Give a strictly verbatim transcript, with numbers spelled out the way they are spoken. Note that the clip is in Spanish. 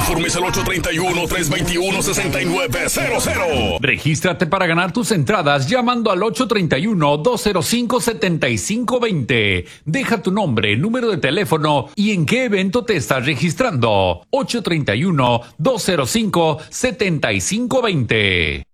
informes al ocho tres uno, tres dos uno, seis nueve cero cero. Regístrate para ganar tus entradas llamando al ocho tres uno, dos cero cinco, siete cinco dos cero. Deja tu nombre, número de teléfono y en qué evento te estás registrando. ocho tres uno, dos cero cinco, siete cinco dos cero.